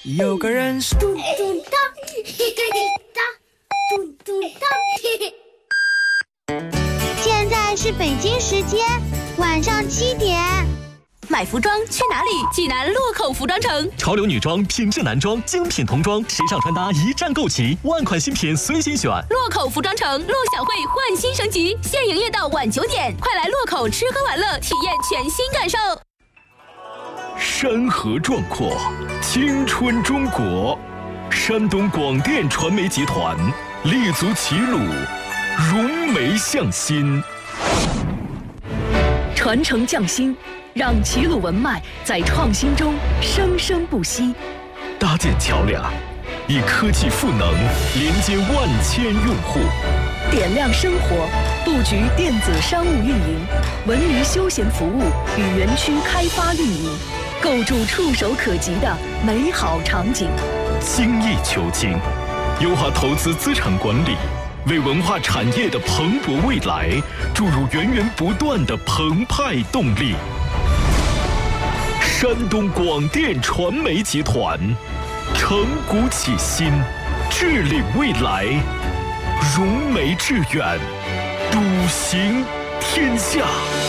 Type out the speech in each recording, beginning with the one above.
有个人是咚咚当，嘿嘿当，咚咚当。 现在是北京时间晚上7点。 买服装去哪里？济南洛口服装城， 潮流女装、品质男装、精品童装、时尚穿搭一站购齐，万款新品随心选。 洛口服装城，陆小慧焕新升级，现营业到晚9点，快来洛口吃喝玩乐，体验全新感受。 山河壮阔，青春中国。山东广电传媒集团立足齐鲁，融媒向心， 传承匠心，让齐鲁文脉在创新中生生不息。 搭建桥梁，以科技赋能连接万千用户。 点亮生活，布局电子商务运营、文娱休闲服务与园区开发运营，构筑触手可及的美好场景。 精益求精，优化投资资产管理，为文化产业的蓬勃未来注入源源不断的澎湃动力。山东广电传媒集团，承古启新，致力未来，融媒致远，笃行天下。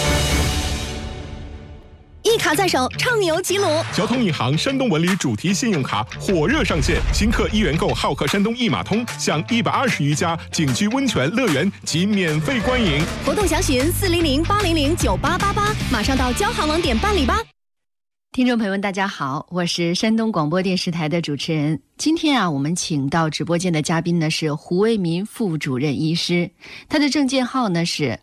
一卡在手，畅游齐鲁。 交通银行山东文旅主题信用卡火热上线，新客1元购好客山东一码通，享120余家景区温泉乐园及免费观影。 活动详询400-800-9888，马上到交行网点办理吧。 听众朋友们大家好，我是山东广播电视台的主持人。今天我们请到直播间的嘉宾呢是胡为民副主任医师，他的证件号呢是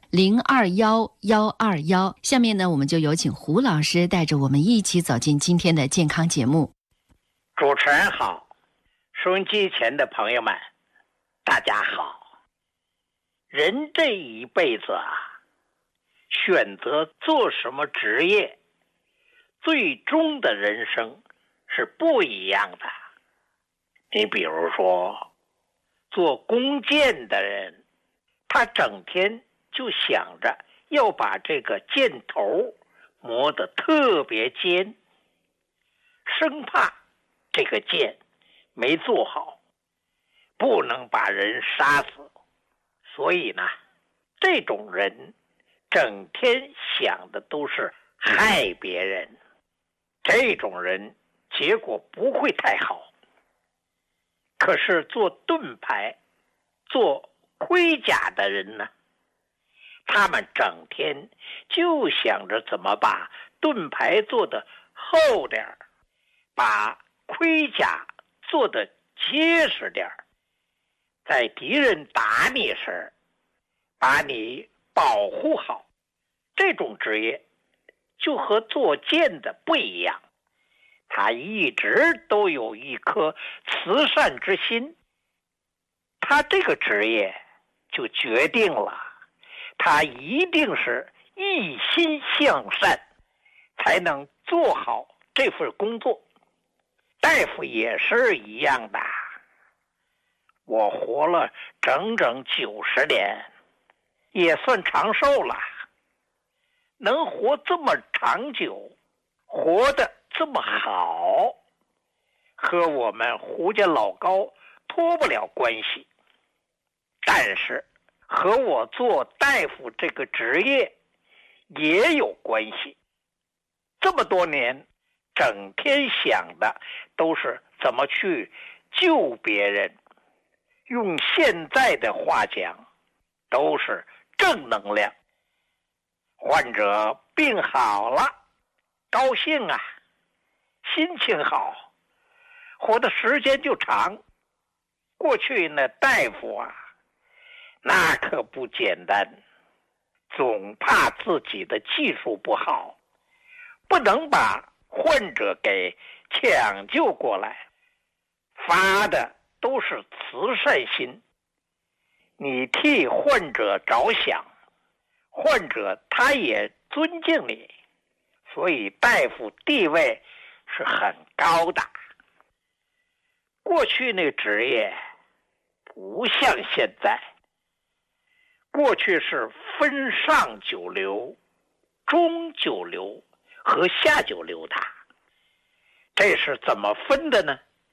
021121。下面呢我们就有请胡老师带着我们一起走进今天的健康节目。 主持人好，收音机前的朋友们大家好。人这一辈子选择做什么职业，最终的人生是不一样的。你比如说，做弓箭的人，他整天就想着要把这个箭头磨得特别尖，生怕这个箭没做好，不能把人杀死。所以呢，这种人整天想的都是害别人，这种人结果不会太好。可是做盾牌、做盔甲的人呢，他们整天就想着怎么把盾牌做得厚点儿，把盔甲做得结实点儿，在敌人打你时把你保护好。这种职业就和做剑的不一样，他一直都有一颗慈善之心。他这个职业就决定了他一定是一心向善，才能做好这份工作。大夫也是一样的，我活了整整90年，也算长寿了。能活这么长久，活得这么好，和我们胡家老高脱不了关系。但是和我做大夫这个职业也有关系。这么多年，整天想的都是怎么去救别人，用现在的话讲，都是正能量。患者病好了，高兴啊，心情好，活的时间就长。过去那大夫那可不简单，总怕自己的技术不好，不能把患者给抢救过来，发的都是慈善心。你替患者着想，患者他也尊敬你，所以大夫地位是很高的。过去那个职业不像现在，过去是分上九流、中九流和下九流的。这是怎么分的呢？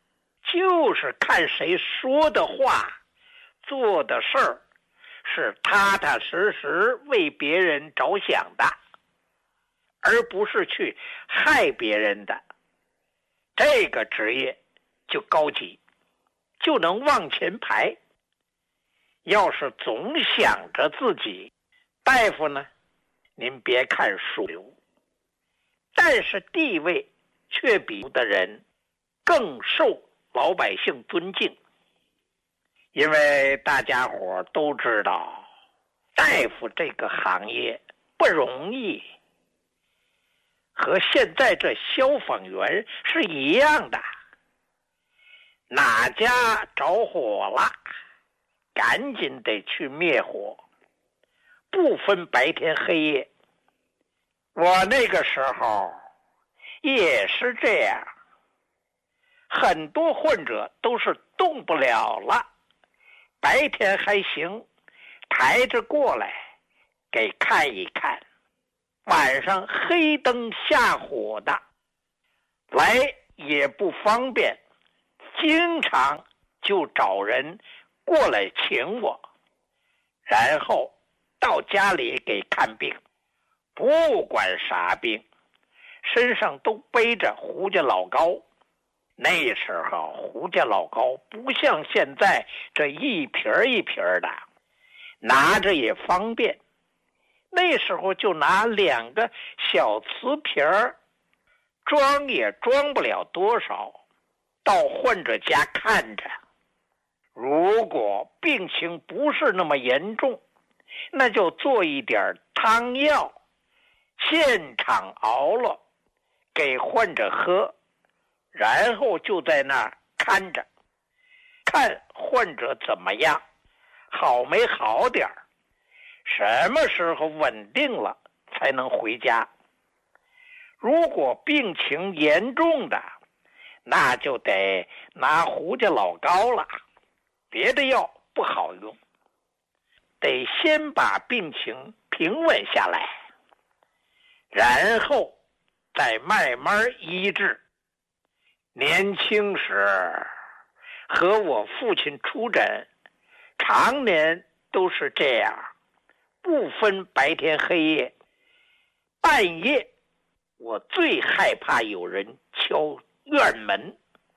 就是看谁说的话、做的事儿是踏踏实实为别人着想的，而不是去害别人的。这个职业就高级，就能往前排。要是总想着自己，大夫呢，您别看属牛，但是地位却比的人更受老百姓尊敬。因为大家伙都知道，大夫这个行业不容易，和现在这消防员是一样的，哪家着火了，赶紧得去灭火，不分白天黑夜。我那个时候也是这样，很多患者都是动不了了，白天还行，抬着过来给看一看，晚上黑灯瞎火的来也不方便，经常就找人过来请我，然后到家里给看病，不管啥病，身上都背着胡家老膏。那时候胡家老膏不像现在这一瓶一瓶的，拿着也方便。那时候就拿2个小瓷瓶儿，装也装不了多少，到患者家看着。如果病情不是那么严重，那就做一点汤药，现场熬了给患者喝，然后就在那儿看着，看患者怎么样，好没好点儿，什么时候稳定了才能回家。如果病情严重的，那就得拿胡家老膏了，别的药不好用，得先把病情平稳下来，然后再慢慢医治。年轻时和我父亲出诊，常年都是这样，不分白天黑夜。半夜我最害怕有人敲院门，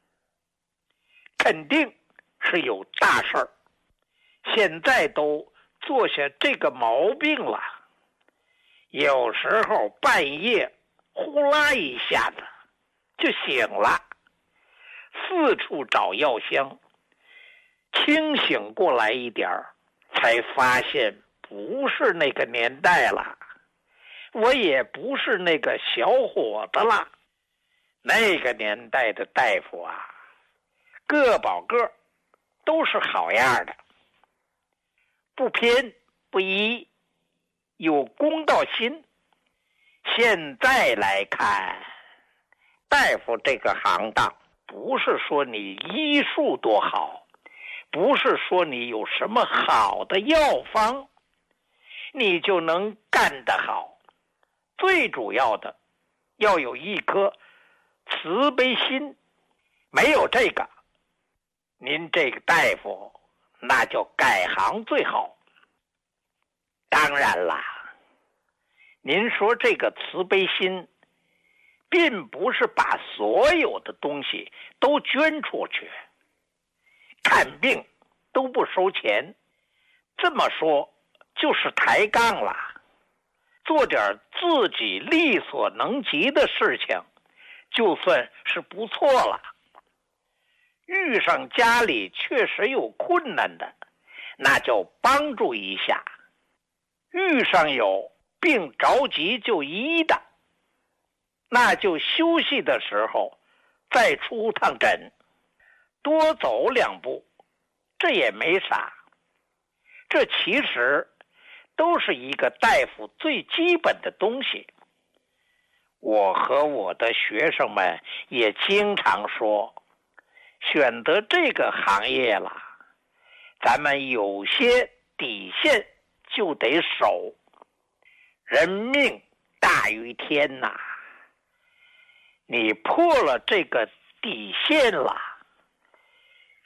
肯定是有大事儿。现在都做下这个毛病了，有时候半夜呼啦一下子就醒了，四处找药箱，清醒过来一点儿，才发现不是那个年代了，我也不是那个小伙子了。那个年代的大夫啊，个保个都是好样的，不偏不倚，有公道心。现在来看，大夫这个行当，不是说你医术多好，不是说你有什么好的药方你就能干得好，最主要的要有一颗慈悲心。没有这个，您这个大夫那就改行最好。当然啦，您说这个慈悲心并不是把所有的东西都捐出去，看病都不收钱，这么说就是抬杠了。做点自己力所能及的事情，就算是不错了。遇上家里确实有困难的，那就帮助一下。遇上有病着急就医的，那就休息的时候再出趟诊，多走2步，这也没啥。这其实都是一个大夫最基本的东西。我和我的学生们也经常说，选择这个行业了，咱们有些底线就得守。人命大于天呐，你破了这个底线了，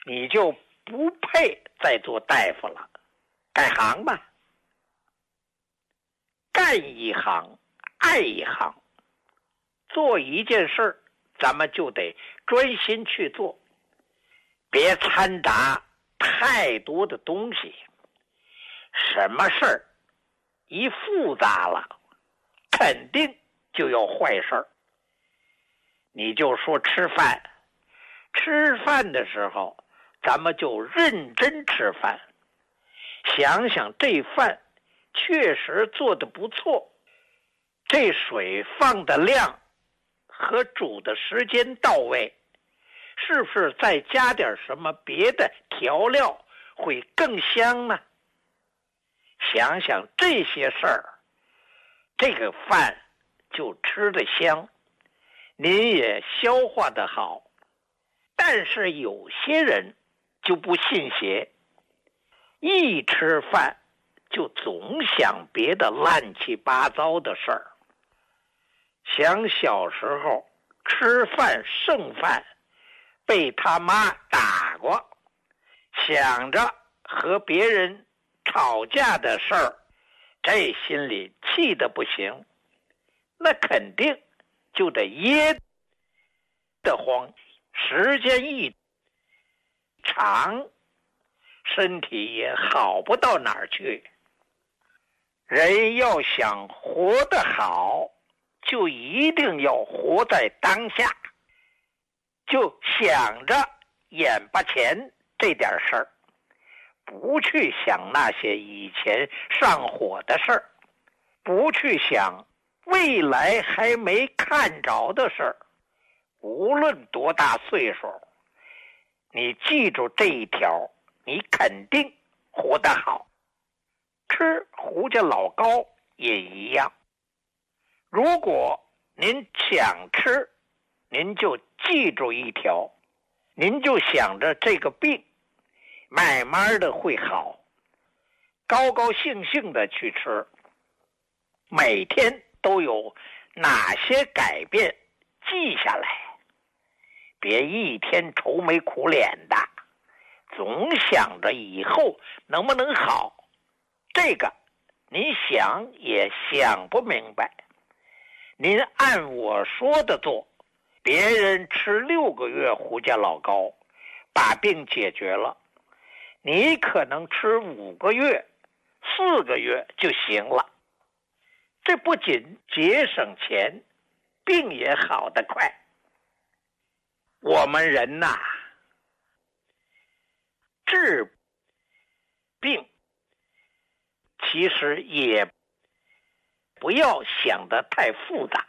你就不配再做大夫了，改行吧。干一行爱一行，做一件事咱们就得专心去做，别掺杂太多的东西。什么事儿一复杂了，肯定就有坏事儿。你就说吃饭，吃饭的时候咱们就认真吃饭，想想这饭确实做得不错，这水放的量和煮的时间到位，是不是再加点什么别的调料会更香呢？想想这些事儿，这个饭就吃得香，您也消化得好。但是有些人就不信邪，一吃饭就总想别的乱七八糟的事儿。想小时候吃饭剩饭被他妈打过，想着和别人吵架的事儿，这心里气得不行，那肯定就得噎得慌，时间一长，身体也好不到哪儿去。人要想活得好，就一定要活在当下，就想着眼巴前这点事儿，不去想那些以前上火的事儿，不去想未来还没看着的事儿。无论多大岁数，你记住这一条，你肯定活得好。吃胡家老糕也一样，如果您想吃，您就记住一条，您就想着这个病慢慢的会好，高高兴兴的去吃，每天都有哪些改变记下来，别一天愁眉苦脸的，总想着以后能不能好，这个您想也想不明白。您按我说的做，别人吃6个月胡家老糕把病解决了，你可能吃5个月4个月就行了。这不仅节省钱，病也好得快。我们人呐，治病其实也不要想得太复杂，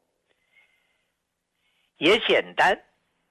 也简单。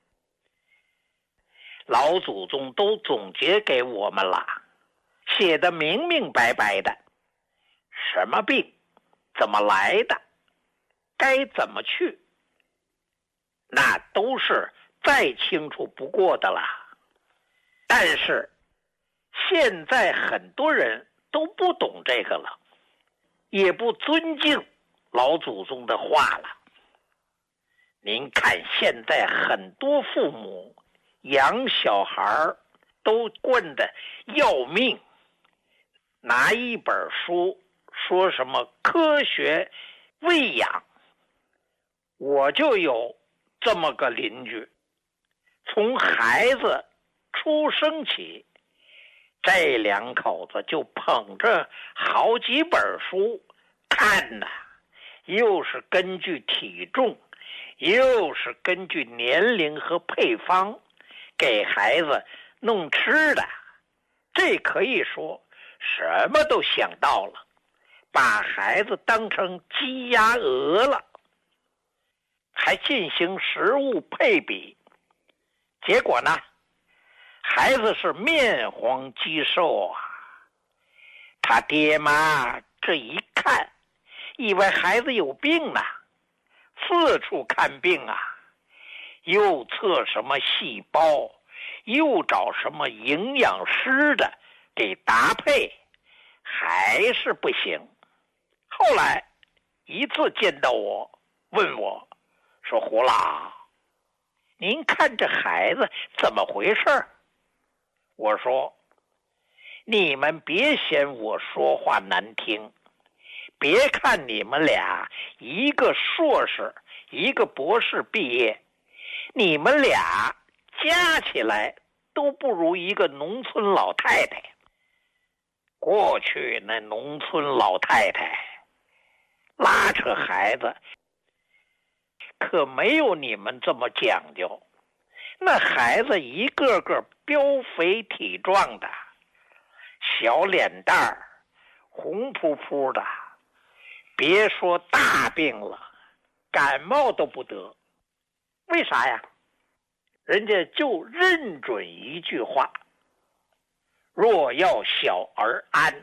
老祖宗都总结给我们了，写得明明白白的，什么病怎么来的，该怎么去，那都是再清楚不过的啦。但是现在很多人都不懂这个了，也不尊敬老祖宗的话了。您看现在很多父母养小孩都惯得要命，拿一本书说什么科学喂养。我就有这么个邻居，从孩子出生起，这两口子就捧着好几本书看呐，又是根据体重，又是根据年龄和配方给孩子弄吃的。这可以说什么都想到了，把孩子当成鸡鸭鹅了，还进行食物配比。结果呢，孩子是面黄肌瘦啊。他爹妈这一看，以为孩子有病呢，四处看病啊，又测什么细胞，又找什么营养师的给搭配，还是不行。后来一次见到我，问我说：“胡老，您看这孩子怎么回事？ 我说，你们别嫌我说话难听，别看你们俩一个硕士，一个博士毕业，你们俩加起来都不如一个农村老太太。过去那农村老太太拉扯孩子可没有你们这么讲究，那孩子一个个膘肥体壮的，小脸蛋儿红扑扑的，别说大病了，感冒都不得。为啥呀？人家就认准一句话，若要小儿安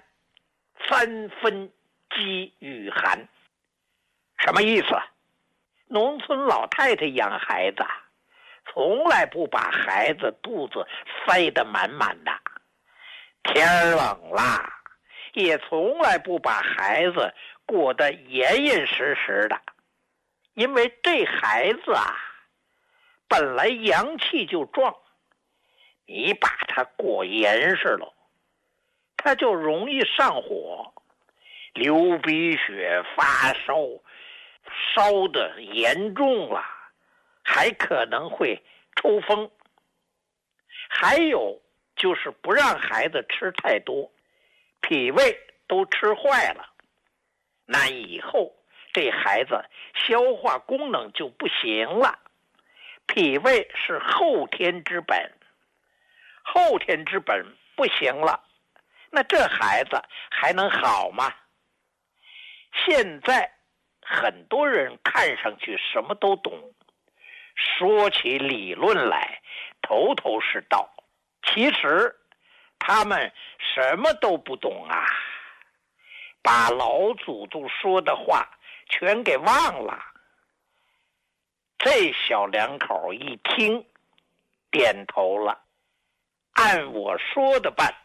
，3分饥与寒。什么意思？农村老太太养孩子从来不把孩子肚子塞得满满的，天冷了也从来不把孩子裹得严严实实的，因为这孩子啊本来阳气就壮，你把它裹严实了，它就容易上火，流鼻血，发烧，烧得严重了，还可能会抽风。还有就是不让孩子吃太多，脾胃都吃坏了，那以后这孩子消化功能就不行了。脾胃是后天之本，后天之本不行了，那这孩子还能好吗？现在很多人看上去什么都懂，说起理论来头头是道，其实他们什么都不懂啊，把老祖宗说的话全给忘了。这小两口一听点头了，按我说的办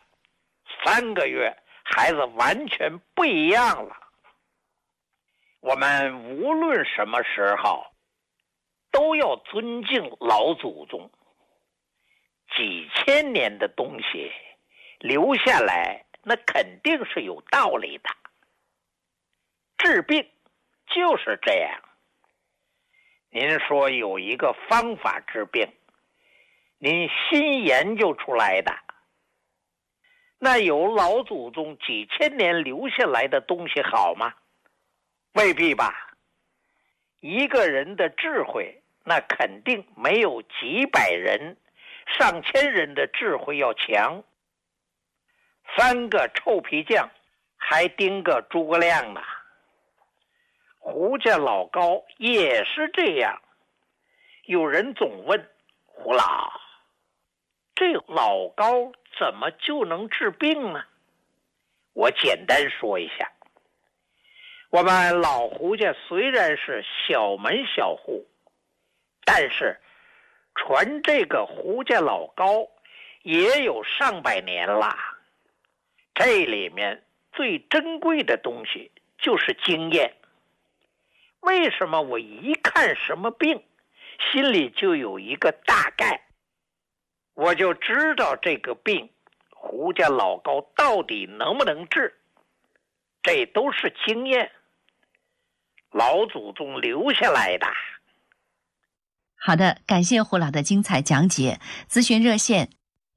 ，3个月孩子完全不一样了。我们无论什么时候都要尊敬老祖宗，几千年的东西留下来，那肯定是有道理的。治病就是这样，您说有一个方法治病，您新研究出来的，那有老祖宗几千年留下来的东西好吗？未必吧。一个人的智慧，那肯定没有几百人、上千人的智慧要强。3个臭皮匠还盯个诸葛亮呢。胡家老高也是这样。有人总问胡老，这老高怎么就能治病呢？我简单说一下，我们老胡家虽然是小门小户，但是传这个胡家老高也有上百年了。这里面最珍贵的东西就是经验。为什么我一看什么病，心里就有一个大概，我就知道这个病胡家老高到底能不能治？这都是经验，老祖宗留下来的。 好的，感谢胡老的精彩讲解。咨询热线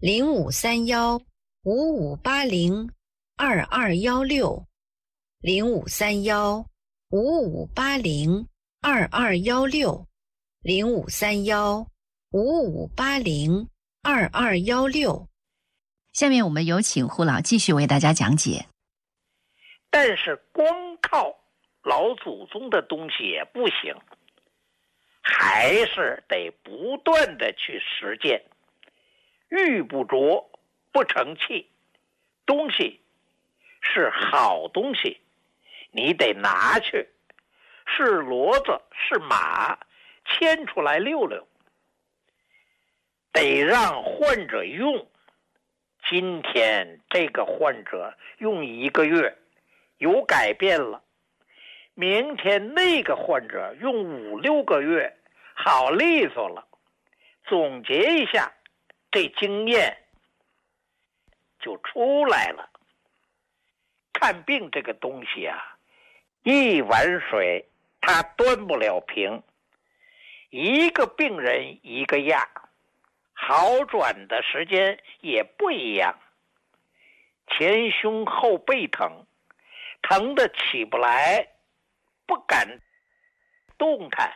053155802216，053155802216。 下面我们有请胡老继续为大家讲解。 但是光靠老祖宗的东西也不行，还是得不断的去实践。玉不琢不成器，东西是好东西，你得拿去，是骡子是马，牵出来溜溜，得让患者用。今天这个患者用1个月有改变了，明天那个患者用5、6个月好利索了。总结一下这经验， 就出来了。看病这个东西啊，一碗水他端不了平，一个病人一个样，好转的时间也不一样。前胸后背疼，疼得起不来，不敢动弹。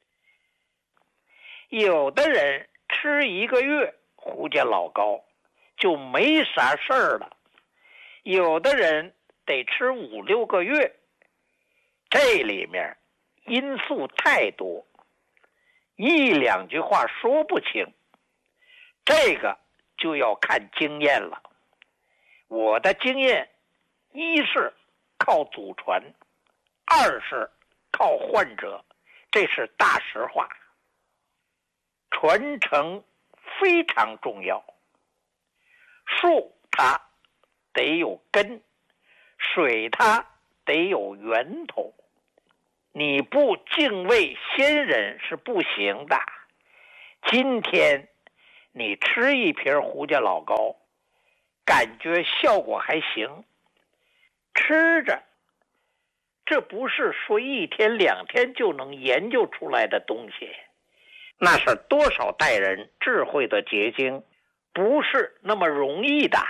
有的人吃1个月胡家老膏就没啥事儿了，有的人得吃5、6个月，这里面因素太多，一两句话说不清，这个就要看经验了。我的经验，一是靠祖传，二是靠患者，这是大实话。传承非常重要，树它得有根，水它得有源头，你不敬畏先人是不行的。今天你吃一瓶胡家老膏，感觉效果还行，吃着，这不是说1天2天就能研究出来的东西，那是多少代人智慧的结晶，不是那么容易的。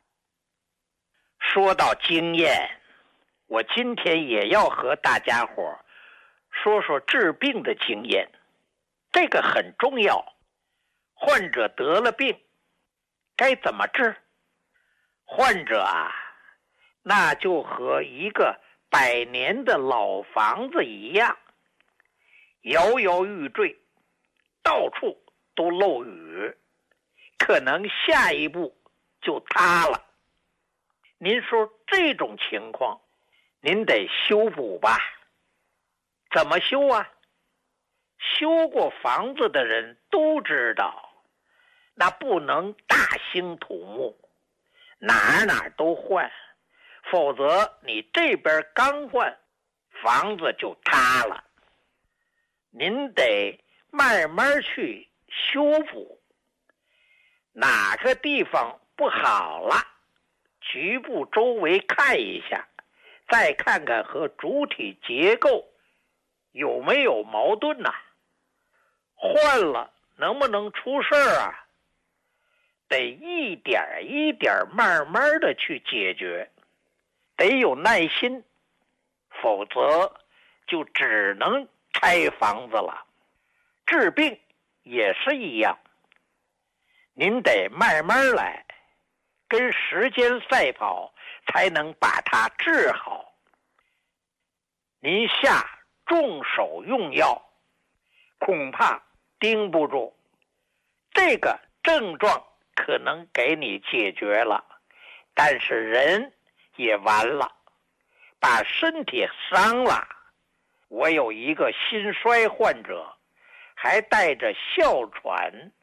说到经验，我今天也要和大家伙说说治病的经验，这个很重要。患者得了病，该怎么治？患者啊，那就和一个100年的老房子一样，摇摇欲坠，到处都漏雨，可能下一步就塌了。您说这种情况，您得修补吧？怎么修啊？修过房子的人都知道，那不能大兴土木，哪都换，否则你这边刚换，房子就塌了。您得慢慢去修补，哪个地方不好了，局部周围看一下，再看看和主体结构有没有矛盾呐？换了能不能出事儿啊？得一点一点慢慢的去解决，得有耐心，否则就只能拆房子了。治病也是一样，您得慢慢来，跟时间赛跑，才能把它治好。您下重手用药，恐怕盯不住，这个症状可能给你解决了，但是人也完了，把身体伤了。我有一个心衰患者，还带着哮喘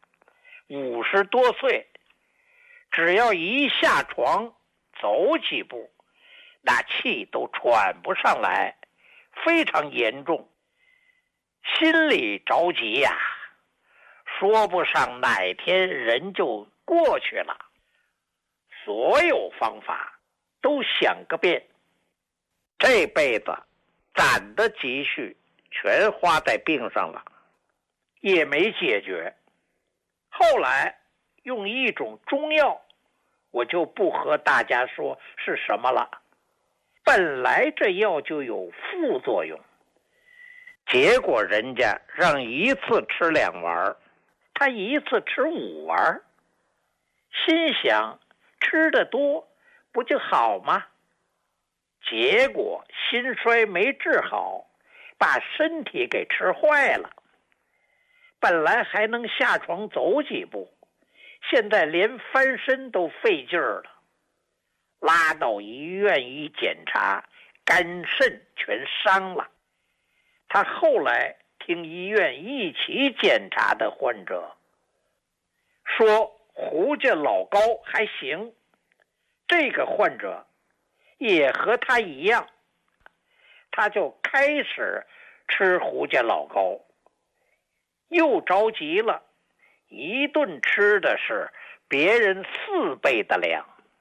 ，50多岁，只要一下床走几步，那气都喘不上来，非常严重，心里着急呀，说不上哪天人就过去了。所有方法都想个遍，这辈子攒的积蓄全花在病上了，也没解决。后来用一种中药，我就不和大家说是什么了，本来这药就有副作用，结果人家让一次吃2丸，他一次吃5丸，心想吃得多不就好吗？结果心衰没治好，把身体给吃坏了。本来还能下床走几步，现在连翻身都费劲儿了。拉到医院一检查，肝肾全伤了。他后来听医院一起检查的患者说胡家老膏还行，这个患者也和他一样，他就开始吃胡家老膏，又着急了，一顿吃的是别人4倍的量，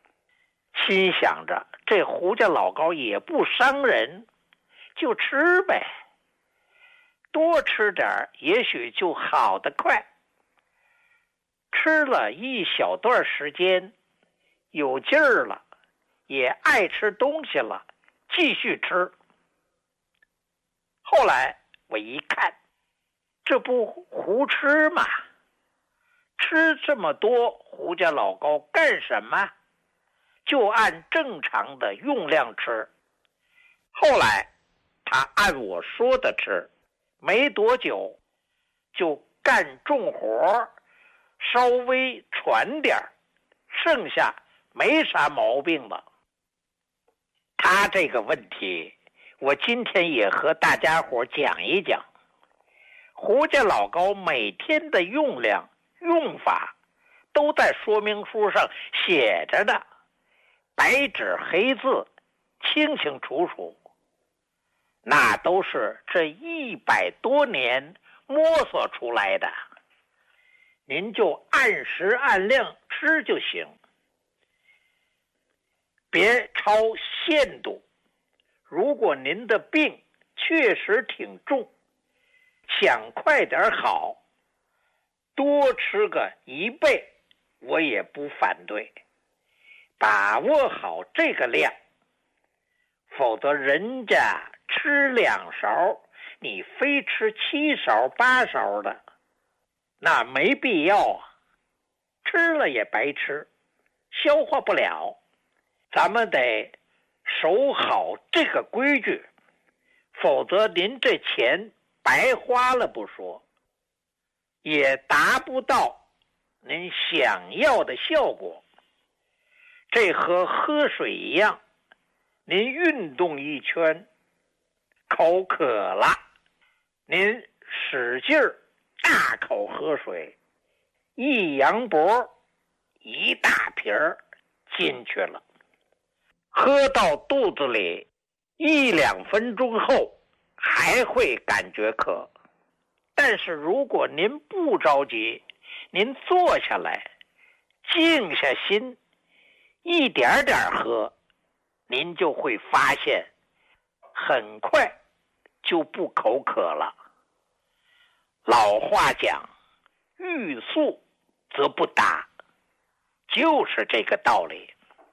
心想着这胡家老高也不伤人，就吃呗，多吃点也许就好得快。吃了一小段时间，有劲儿了，也爱吃东西了，继续吃。后来我一看，这不胡吃吗？吃这么多胡家老高干什么？就按正常的用量吃。后来他按我说的吃，没多久就干重活，稍微喘点，剩下没啥毛病了。他这个问题我今天也和大家伙讲一讲。胡家老高每天的用量用法都在说明书上写着的，白纸黑字，清清楚楚。那都是这100多年摸索出来的，您就按时按量吃就行，别超限度。如果您的病确实挺重，想快点好，多吃个1倍我也不反对，把握好这个量。否则人家吃2勺，你非吃7勺8勺的，那没必要啊，吃了也白吃，消化不了。咱们得守好这个规矩，否则您这钱白花了不说，也达不到您想要的效果。这和喝水一样，您运动一圈，口渴了，您使劲儿大口喝水，一扬脖，一大瓶儿进去了，喝到肚子里1-2分钟后还会感觉渴。但是如果您不着急，您坐下来，静下心，一点点喝，您就会发现很快就不口渴了。老话讲，欲速则不达，就是这个道理。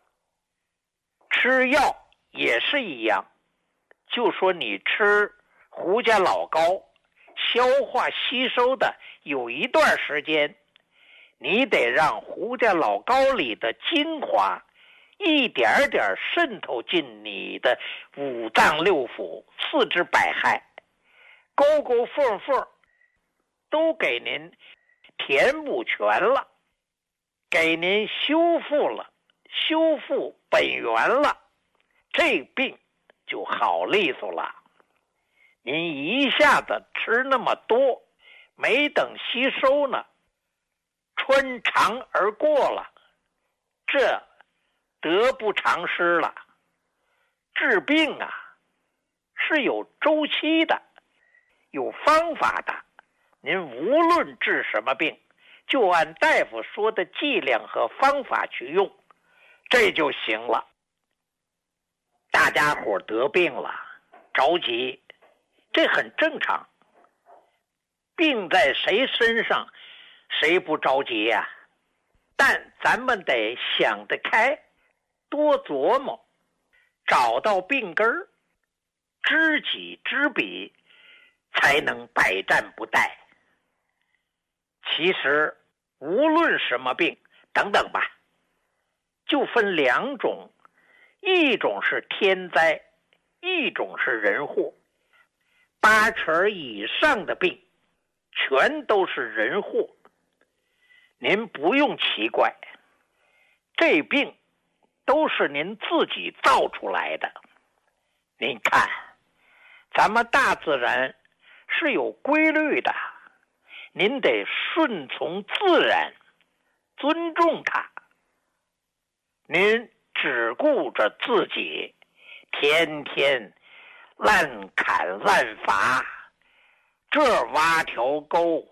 吃药也是一样，就说你吃胡家老高，消化吸收的有一段时间，你得让胡家老高里的精华一点点渗透进你的5脏6腑、4肢百骸，沟沟缝缝都给您填补全了，给您修复了，修复本源了，这病就好利索了。您一下子吃那么多，没等吸收呢，穿肠而过了，这得不偿失了。治病啊，是有周期的，有方法的。您无论治什么病，就按大夫说的剂量和方法去用，这就行了。大家伙得病了，着急，这很正常。病在谁身上，谁不着急呀？但咱们得想得开，多琢磨，找到病根儿，知己知彼，才能百战不殆。其实无论什么病，等等吧，就分2种，一种是天灾，一种是人祸。80%以上的病全都是人祸，您不用奇怪，这病都是您自己造出来的。您看，咱们大自然是有规律的，您得顺从自然，尊重它。您只顾着自己，天天滥砍滥伐，这挖条沟，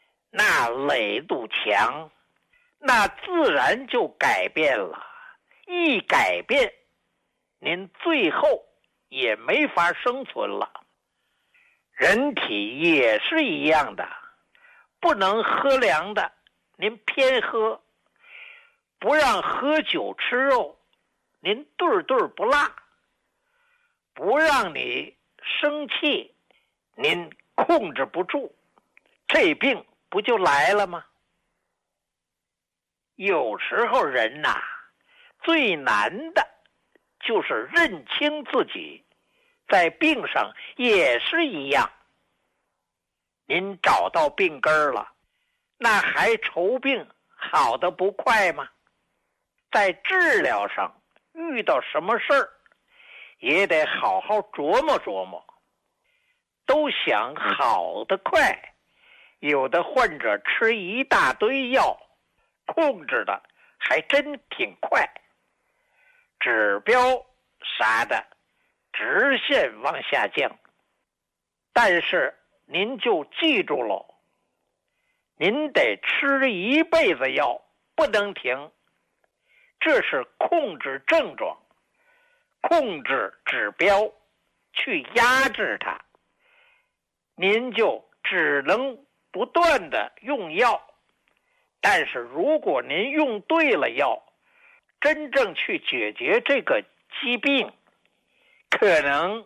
那垒堵墙，那自然就改变了， 一改变，您最后也没法生存了。人体也是一样的，不能喝凉的您偏喝，不让喝酒吃肉您顿顿不辣，不让你生气您控制不住，这病不就来了吗？有时候人呐，最难的就是认清自己，在病上也是一样。您找到病根了，那还愁病好得不快吗？在治疗上遇到什么事儿，也得好好琢磨琢磨。都想好得快，有的患者吃一大堆药，控制的还真挺快，指标啥的直线往下降。但是您就记住喽，您得吃一辈子药，不能停。这是控制症状，控制指标，去压制它。您就只能不断的用药，但是如果您用对了药，真正去解决这个疾病，可能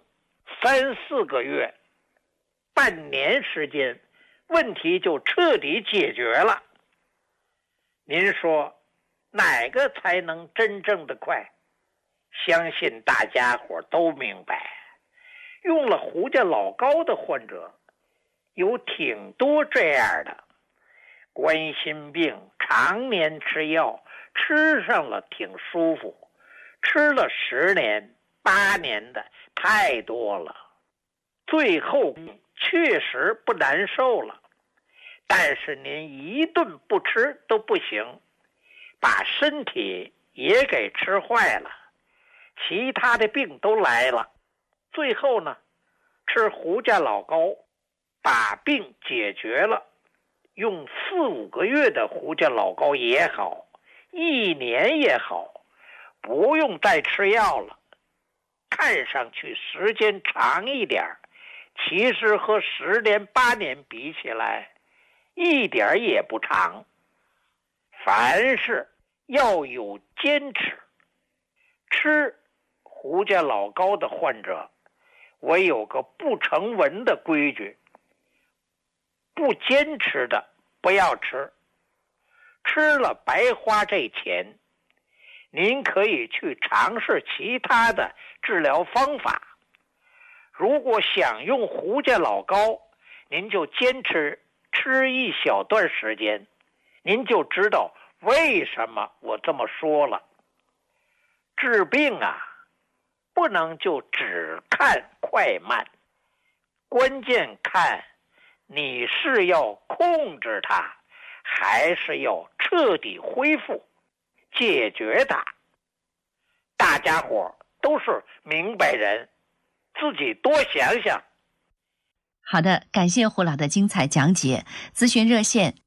3、4个月、半年时间，问题就彻底解决了。您说哪个才能真正的快？相信大家伙都明白，用了胡家老高的患者有挺多这样的，冠心病常年吃药，吃上了挺舒服，吃了10年、8年的太多了，最后确实不难受了，但是您一顿不吃都不行，把身体也给吃坏了，其他的病都来了。最后呢，吃胡家老高把病解决了，用4、5个月的胡家老高也好，1年也好，不用再吃药了。看上去时间长一点，其实和10年、8年比起来一点也不长。凡事要有坚持。吃胡家老高的患者，我有个不成文的规矩，不坚持的不要吃，吃了白花这钱。您可以去尝试其他的治疗方法。如果想用胡家老高，您就坚持吃一小段时间，您就知道为什么我这么说了。治病啊，不能就只看快慢，关键看你是要控制它，还是要彻底恢复解决它。大家伙都是明白人，自己多想想。 好的，感谢胡老的精彩讲解。咨询热线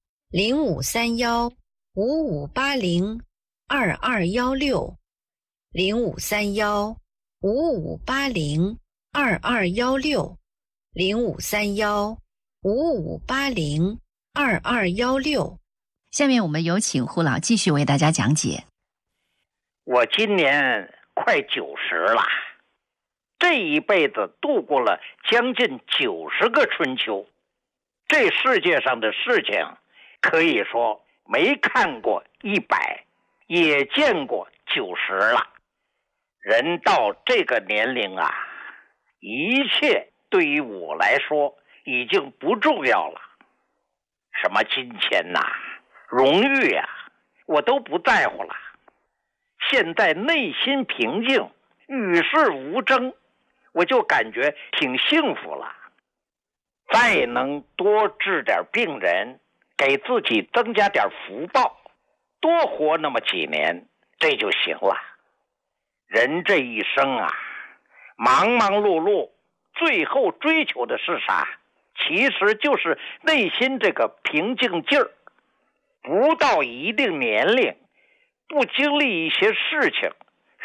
0531-5580-2216，0531-5580-2216。 下面我们有请胡老继续为大家讲解。 我今年快90了，这一辈子度过了将近90个春秋，这世界上的事情可以说没看过100，也见过90了。人到这个年龄啊，一切对于我来说已经不重要了，什么金钱呐、荣誉啊，我都不在乎了。现在内心平静，与世无争，我就感觉挺幸福了。再能多治点病人，给自己增加点福报，多活那么几年，这就行了。人这一生啊，忙忙碌碌，最后追求的是啥？其实就是内心这个平静劲儿。不到一定年龄，不经历一些事情，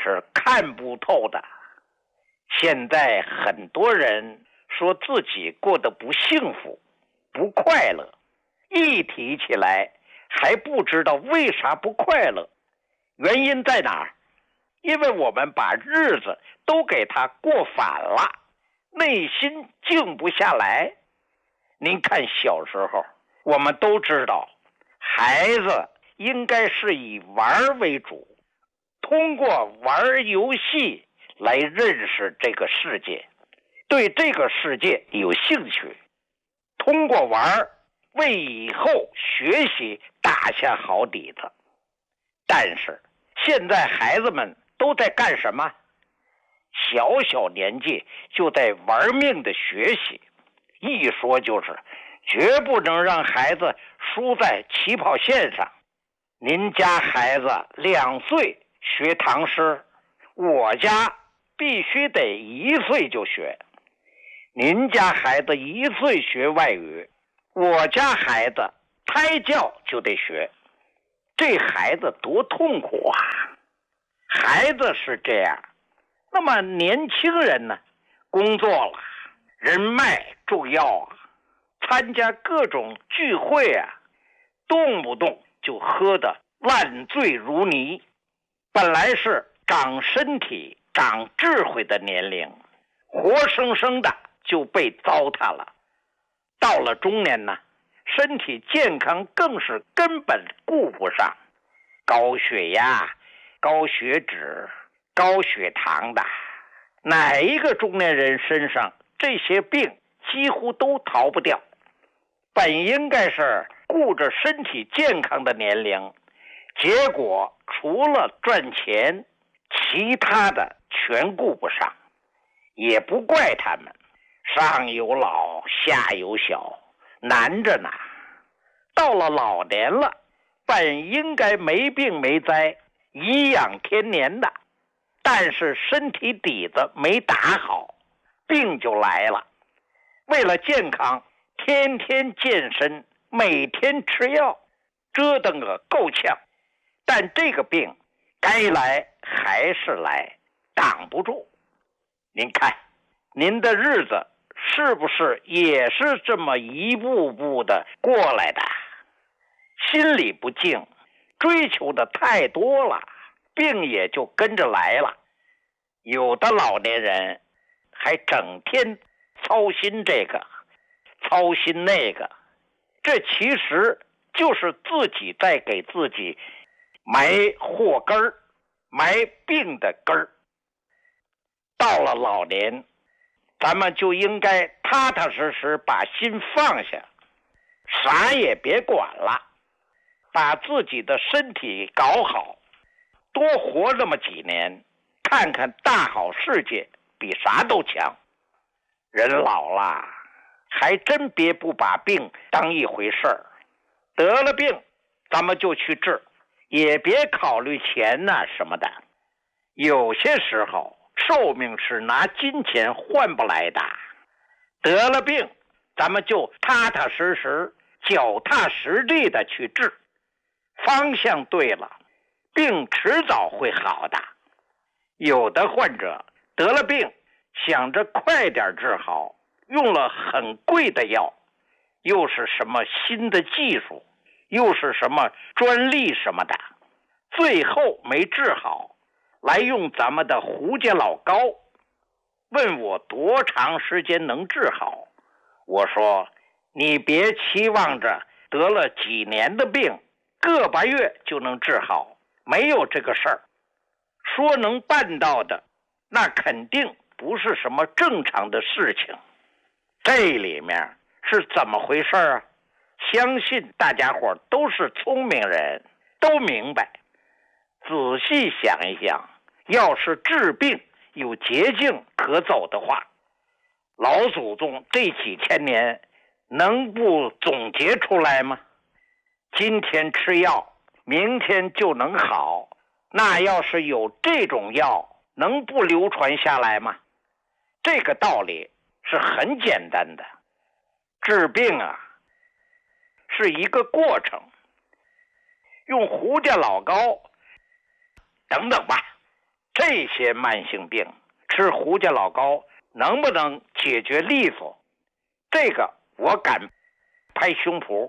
是看不透的。现在很多人说自己过得不幸福、不快乐，一提起来还不知道为啥不快乐，原因在哪儿？因为我们把日子都给他过反了，内心静不下来。您看小时候，我们都知道，孩子应该是以玩为主，通过玩游戏来认识这个世界，对这个世界有兴趣，通过玩为以后学习打下好底子。但是现在孩子们都在干什么？小小年纪就在玩命的学习，一说就是绝不能让孩子输在起跑线上。您家孩子2岁学唐诗，我家必须得1岁就学。您家孩子1岁学外语，我家孩子胎教就得学。这孩子多痛苦啊！孩子是这样，那么年轻人呢？工作了，人脉重要啊，参加各种聚会啊，动不动就喝得烂醉如泥。本来是长身体、长智慧的年龄，活生生的就被糟蹋了。到了中年呢，身体健康更是根本顾不上，高血压、高血脂、高血糖的，哪一个中年人身上这些病几乎都逃不掉。本应该是顾着身体健康的年龄，结果除了赚钱，其他的全顾不上。也不怪他们，上有老下有小，难着呢。到了老年了，本应该没病没灾，颐养天年的，但是身体底子没打好，病就来了。为了健康，天天健身，每天吃药，折腾个够呛。但这个病该来还是来，挡不住。您看，您的日子是不是也是这么一步步的过来的？心里不静，追求的太多了，病也就跟着来了。有的老年人还整天操心这个，操心那个，这其实就是自己在给自己埋祸根儿，埋病的根儿。到了老年，咱们就应该踏踏实实把心放下，啥也别管了，把自己的身体搞好，多活那么几年，看看大好世界比啥都强。人老了，还真别不把病当一回事儿，得了病咱们就去治，也别考虑钱呐什么的。有些时候寿命是拿金钱换不来的，得了病咱们就踏踏实实、脚踏实地的去治，方向对了，病迟早会好的。有的患者得了病，想着快点治好，用了很贵的药，又是什么新的技术，又是什么专利什么的，最后没治好，来用咱们的胡家老膏，问我多长时间能治好。我说你别期望着得了几年的病，个把月就能治好，没有这个事儿。说能办到的，那肯定不是什么正常的事情。这里面是怎么回事啊？相信大家伙都是聪明人，都明白。仔细想一想，要是治病有捷径可走的话，老祖宗这几千年能不总结出来吗？今天吃药，明天就能好，那要是有这种药，能不流传下来吗？这个道理是很简单的。治病啊，是一个过程。用胡家老膏，等等吧， 这些慢性病吃胡家老膏能不能解决利索？这个我敢拍胸脯。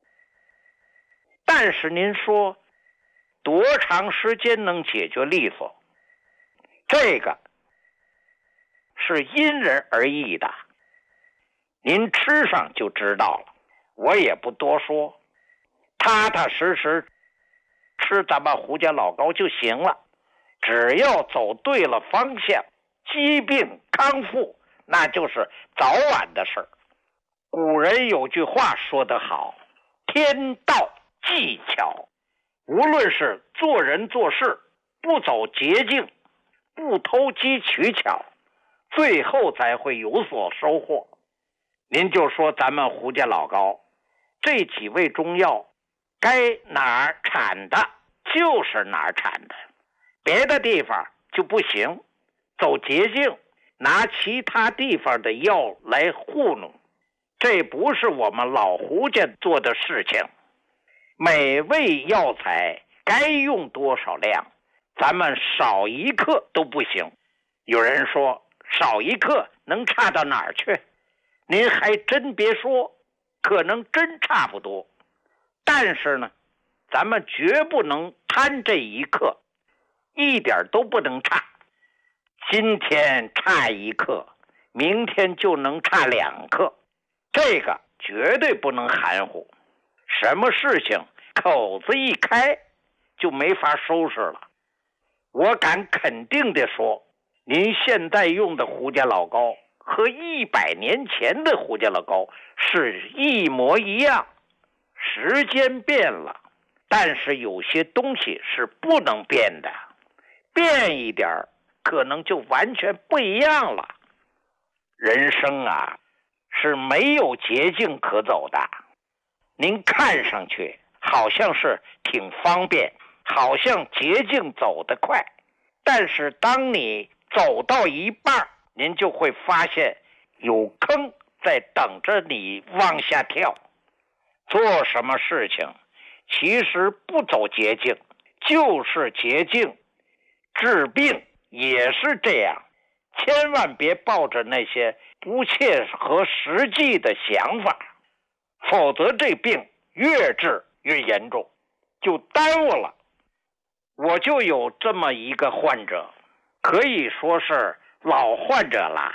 但是您说多长时间能解决利索？这个是因人而异的，您吃上就知道了，我也不多说，踏踏实实吃咱们胡家老膏就行了。只要走对了方向，疾病康复那就是早晚的事儿。古人有句话说得好，天道技巧，无论是做人做事，不走捷径，不投机取巧，最后才会有所收获。您就说咱们胡家老膏这几味中药，该哪儿产的就是哪儿产的，别的地方就不行，走捷径，拿其他地方的药来糊弄，这不是我们老胡家做的事情。每味药材该用多少量，咱们少一克都不行。有人说少一克能差到哪儿去？您还真别说，可能真差不多。但是呢，咱们绝不能贪这一克，一点都不能差。今天差一克，明天就能差2克，这个绝对不能含糊。什么事情口子一开就没法收拾了。我敢肯定地说，您现在用的胡家老膏和100年前的胡家老膏是一模一样。时间变了，但是有些东西是不能变的，变一点可能就完全不一样了。人生啊，是没有捷径可走的。您看上去好像是挺方便，好像捷径走得快，但是当你走到一半，您就会发现有坑在等着你往下跳。做什么事情其实不走捷径就是捷径，治病也是这样，千万别抱着那些不切合实际的想法，否则这病越治越严重，就耽误了。我就有这么一个患者，可以说是老患者了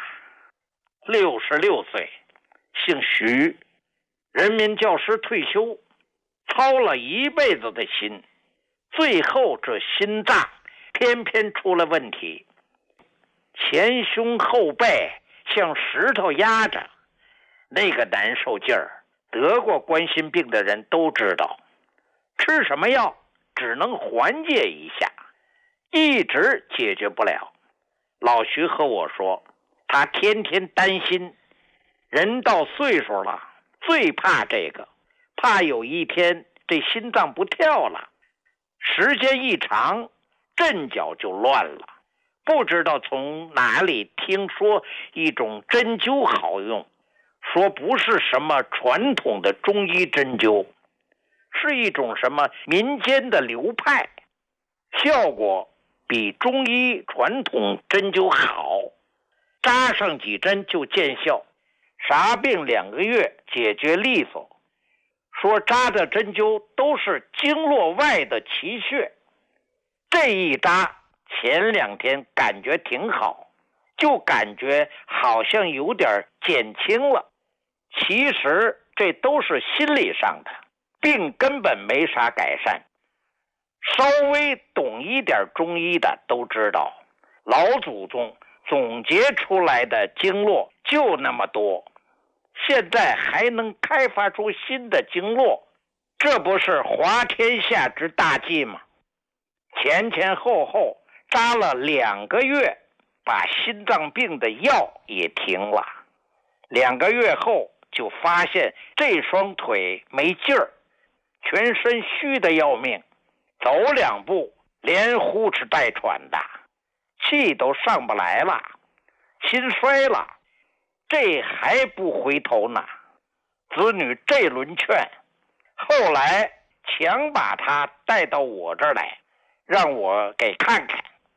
，66岁，姓徐，人民教师退休，操了一辈子的心，最后这心脏偏偏出了问题，前胸后背像石头压着，那个难受劲儿，得过冠心病的人都知道。吃什么药只能缓解一下，一直解决不了。老徐和我说，他天天担心，人到岁数了最怕这个，怕有一天这心脏不跳了，时间一长阵脚就乱了。不知道从哪里听说一种针灸好用，说不是什么传统的中医针灸，是一种什么民间的流派，效果比中医传统针灸好，扎上几针就见效，啥病2个月解决利索。说扎的针灸都是经络外的奇穴，这一扎前2天感觉挺好，就感觉好像有点减轻了，其实这都是心理上的，病根本没啥改善。稍微懂一点中医的都知道，老祖宗总结出来的经络就那么多，现在还能开发出新的经络，这不是滑天下之大稽吗？前后扎了2个月，把心脏病的药也停了。2个月后就发现这双腿没劲儿，全身虚得要命，走2步连呼哧带喘的，气都上不来了，心衰了，这还不回头呢。子女这轮劝，后来强把他带到我这儿来，让我给看看。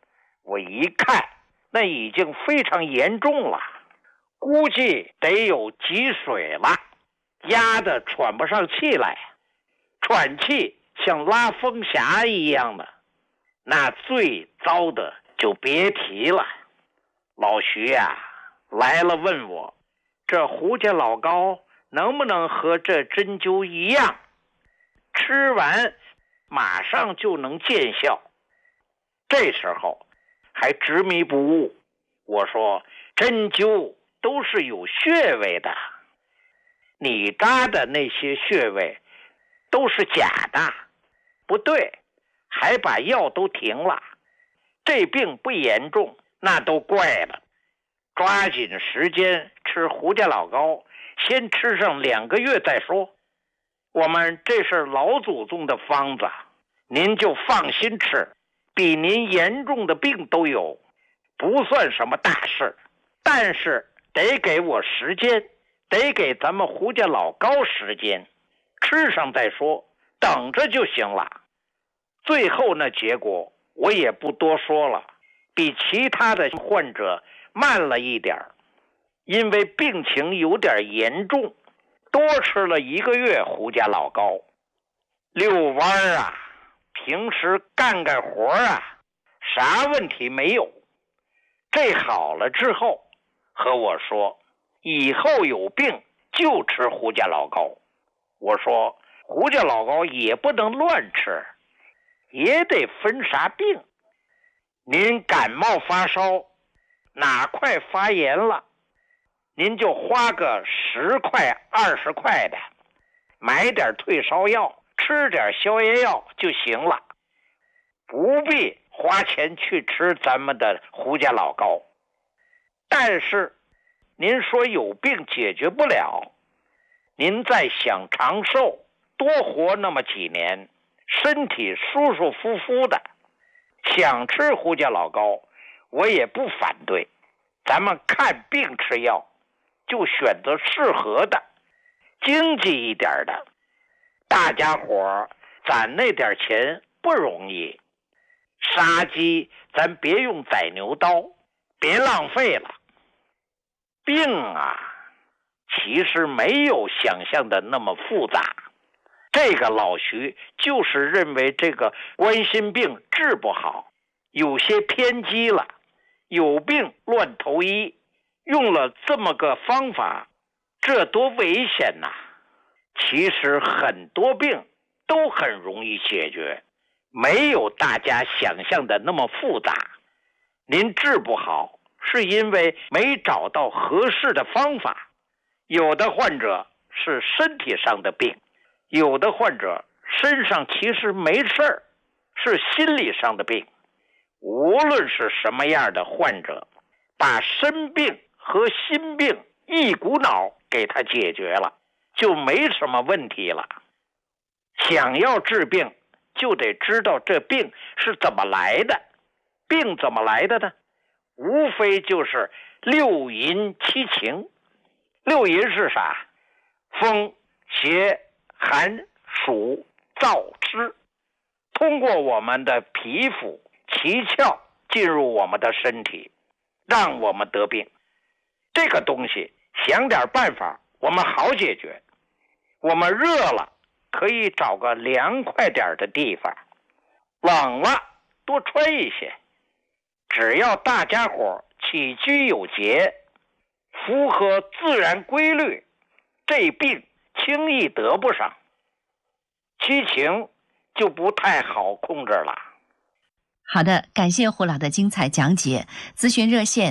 我一看，那已经非常严重了，估计得有积水了，压得喘不上气来，喘气像拉风匣一样的。那最糟的就别提了。老徐呀，来了问我，这胡家老膏能不能和这针灸一样，吃完马上就能见效？这时候还执迷不悟。我说针灸都是有穴位的，你扎的那些穴位都是假的。不对，还把药都停了，这病不严重那都怪了。抓紧时间吃胡家老膏，先吃上2个月再说。我们这是老祖宗的方子，您就放心吃，比您严重的病都有，不算什么大事。但是得给我时间，得给咱们胡家老膏时间，吃上再说，等着就行了。最后那结果我也不多说了，比其他的患者慢了一点，因为病情有点严重，多吃了1个月胡家老膏。遛弯啊，平时干活啊，啥问题没有。这好了之后和我说，以后有病就吃胡家老膏。我说胡家老膏也不能乱吃，也得分啥病。您感冒发烧，哪块发炎了，您就花个10块20块的，买点退烧药，吃点消炎药就行了，不必花钱去吃咱们的胡家老膏。但是您说有病解决不了，您再想长寿，多活那么几年，身体舒舒服服的，想吃胡家老膏我也不反对。咱们看病吃药就选择适合的，经济一点的。大家伙攒那点钱不容易，杀鸡咱别用宰牛刀，别浪费了。病啊，其实没有想象的那么复杂。这个老徐就是认为这个冠心病治不好，有些偏激了，有病乱投医，用了这么个方法，这多危险呐！其实很多病都很容易解决，没有大家想象的那么复杂。您治不好是因为没找到合适的方法。有的患者是身体上的病，有的患者身上其实没事儿，是心理上的病。无论是什么样的患者，把身病和心病一股脑给他解决了，就没什么问题了。想要治病，就得知道这病是怎么来的。病怎么来的呢？无非就是6淫7情。6淫是啥？风、邪、寒、暑、燥、湿，通过我们的皮肤、脐鞘进入我们的身体，让我们得病。这个东西想点办法，我们好解决。我们热了，可以找个凉快点的地方，冷了多穿一些。只要大家伙起居有节，符合自然规律，这病轻易得不上。七情就不太好控制了。 好的，感谢胡老的精彩讲解。咨询热线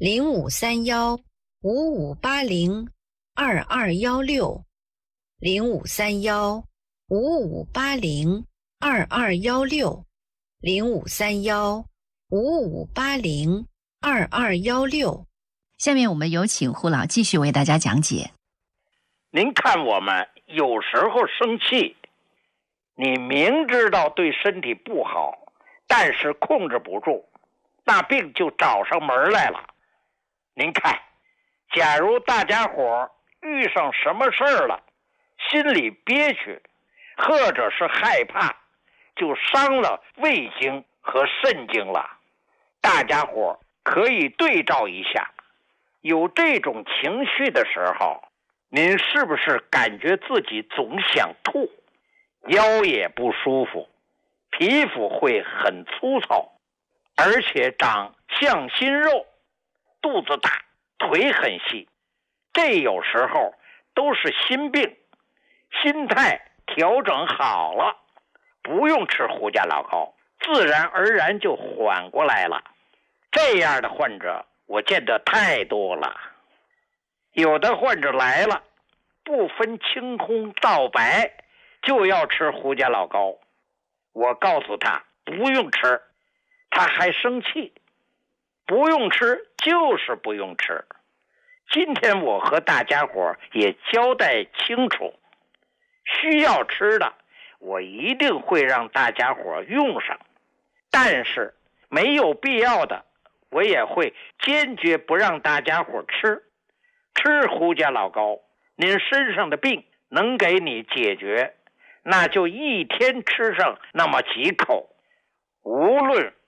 053155802216，053155802216。 下面我们有请胡老继续为大家讲解。 您看我们有时候生气，你明知道对身体不好，但是控制不住，那病就找上门来了。您看，假如大家伙遇上什么事儿了，心里憋屈，或者是害怕，就伤了胃经和肾经了。 大家伙可以对照一下，有这种情绪的时候，您是不是感觉自己总想吐，腰也不舒服，皮肤会很粗糙，而且长向心肉，肚子大，腿很细，这有时候都是心病，心态调整好了，不用吃胡家老高，自然而然就缓过来了。这样的患者我见得太多了。有的患者来了，不分青红皂白就要吃胡家老高，我告诉他不用吃，他还生气。不用吃就是不用吃。今天我和大家伙也交代清楚，需要吃的我一定会让大家伙用上，但是没有必要的我也会坚决不让大家伙吃。吃胡家老高，您身上的病能给你解决，那就一天吃上那么几口，无论